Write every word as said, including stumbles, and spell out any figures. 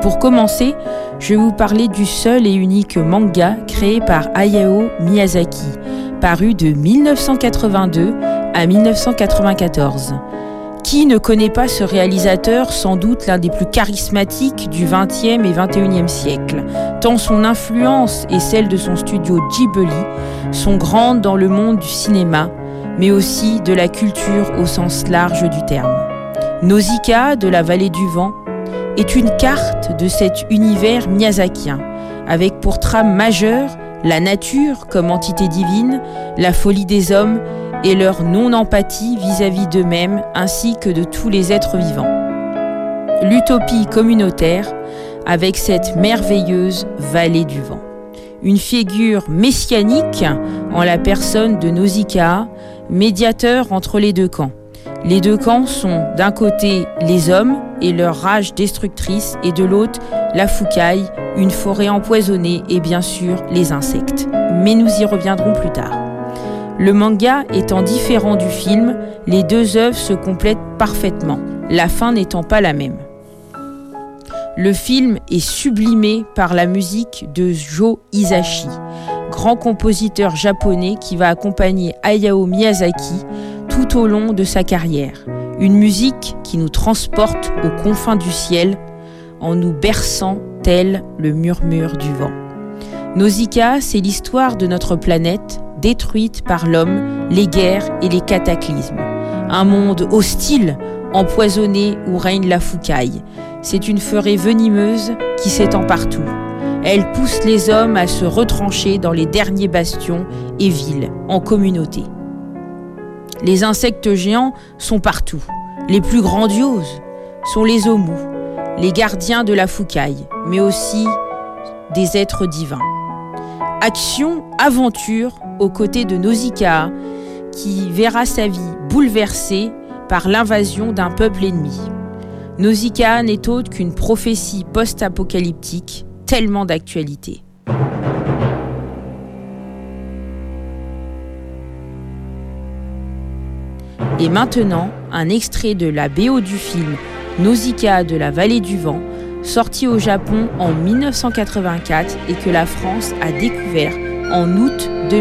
Pour commencer, je vais vous parler du seul et unique manga créé par Hayao Miyazaki, paru de mille neuf cent quatre-vingt-deux à mille neuf cent quatre-vingt-quatorze. Qui ne connaît pas ce réalisateur, sans doute l'un des plus charismatiques du vingtième et vingt et unième siècle, tant son influence et celle de son studio Ghibli sont grandes dans le monde du cinéma, mais aussi de la culture au sens large du terme. Nausicaa de la vallée du vent est une carte de cet univers miyazakien, avec pour trame majeure la nature comme entité divine, la folie des hommes et leur non-empathie vis-à-vis d'eux-mêmes ainsi que de tous les êtres vivants. L'utopie communautaire avec cette merveilleuse vallée du vent. Une figure messianique en la personne de Nausicaa, médiateur entre les deux camps. Les deux camps sont d'un côté les hommes et leur rage destructrice et de l'autre la foucaille, une forêt empoisonnée et bien sûr les insectes. Mais nous y reviendrons plus tard. Le manga étant différent du film, les deux œuvres se complètent parfaitement, la fin n'étant pas la même. Le film est sublimé par la musique de Joe Hisaishi, grand compositeur japonais qui va accompagner Hayao Miyazaki tout au long de sa carrière. Une musique qui nous transporte aux confins du ciel en nous berçant tel le murmure du vent. Nausicaa, c'est l'histoire de notre planète détruite par l'homme, les guerres et les cataclysmes. Un monde hostile, empoisonné où règne la foucaille. C'est une forêt venimeuse qui s'étend partout. Elle pousse les hommes à se retrancher dans les derniers bastions et villes, en communauté. Les insectes géants sont partout. Les plus grandioses sont les omus, les gardiens de la foucaille, mais aussi des êtres divins. Action, aventure aux côtés de Nausicaa, qui verra sa vie bouleversée par l'invasion d'un peuple ennemi. Nausicaa n'est autre qu'une prophétie post-apocalyptique, tellement d'actualité. Et maintenant, un extrait de la B O du film Nausicaa de la vallée du vent, sorti au Japon en mille neuf cent quatre-vingt-quatre et que la France a découvert en août deux mille.